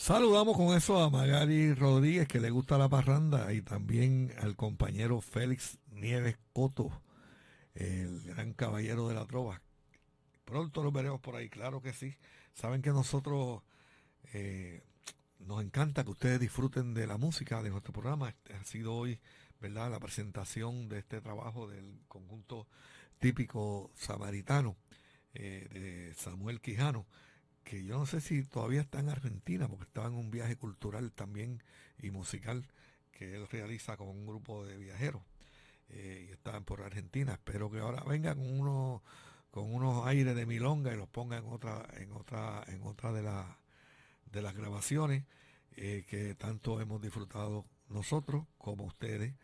Saludamos con eso a Magali Rodríguez, que le gusta la parranda, y también al compañero Félix Nieves Coto, el gran caballero de la trova. Pronto los veremos por ahí, claro que sí. Saben que nosotros eh, nos encanta que ustedes disfruten de la música de nuestro programa. Este ha sido hoy, ¿verdad?, la presentación de este trabajo del conjunto típico samaritano de Samuel Quijano, que yo no sé si todavía está en Argentina, porque estaba en un viaje cultural también y musical que él realiza con un grupo de viajeros, y estaban por Argentina. Espero que ahora venga con unos aires de milonga y los ponga en otra de las grabaciones que tanto hemos disfrutado nosotros como ustedes.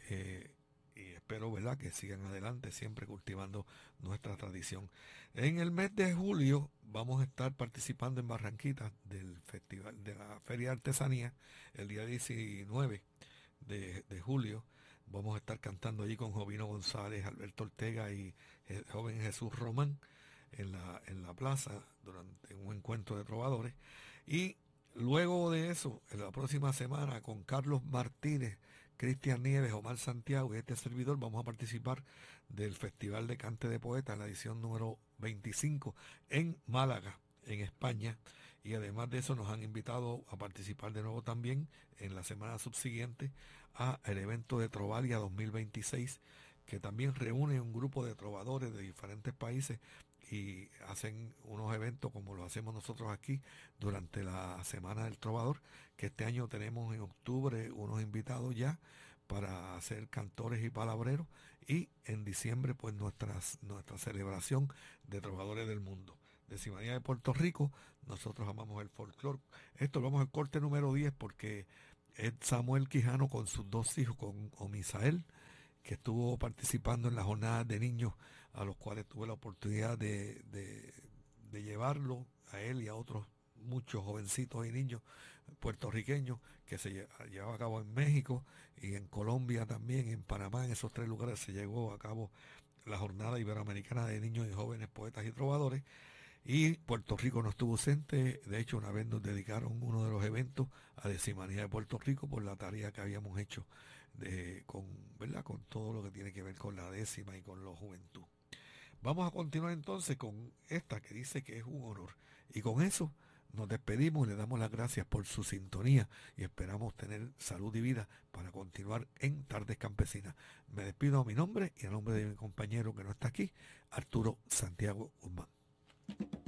Y espero, ¿verdad?, que sigan adelante siempre cultivando nuestra tradición. En el mes de julio vamos a estar participando en Barranquita del festival de la Feria de Artesanía el día 19 de julio. Vamos a estar cantando allí con Jovino González, Alberto Ortega y el joven Jesús Román en la plaza durante un encuentro de trovadores. Y luego de eso, en la próxima semana, con Carlos Martínez, Cristian Nieves, Omar Santiago y este servidor, vamos a participar del Festival de Cante de Poetas, la edición número 25 en Málaga, en España. Y además de eso nos han invitado a participar de nuevo también en la semana subsiguiente a el evento de Trovalia 2026, que también reúne un grupo de trovadores de diferentes países y hacen unos eventos como lo hacemos nosotros aquí durante la Semana del Trovador, que este año tenemos en octubre unos invitados ya para hacer cantores y palabreros, y en diciembre pues nuestra celebración de trovadores del mundo. De Ciudadanía de Puerto Rico, nosotros amamos el folclore. Esto lo vamos al corte número 10 porque es Samuel Quijano con sus dos hijos, con Omisael, que estuvo participando en las jornadas de niños a los cuales tuve la oportunidad de llevarlo a él y a otros muchos jovencitos y niños puertorriqueños que se llevaba a cabo en México y en Colombia también, en Panamá. En esos tres lugares se llevó a cabo la Jornada Iberoamericana de Niños y Jóvenes Poetas y Trovadores, y Puerto Rico no estuvo ausente. De hecho, una vez nos dedicaron uno de los eventos a Decimanía de Puerto Rico por la tarea que habíamos hecho ¿verdad?, con todo lo que tiene que ver con la décima y con la juventud. Vamos a continuar entonces con esta que dice que es un honor. Y con eso nos despedimos y le damos las gracias por su sintonía y esperamos tener salud y vida para continuar en Tardes Campesinas. Me despido a mi nombre y a nombre de mi compañero que no está aquí, Arturo Santiago Guzmán.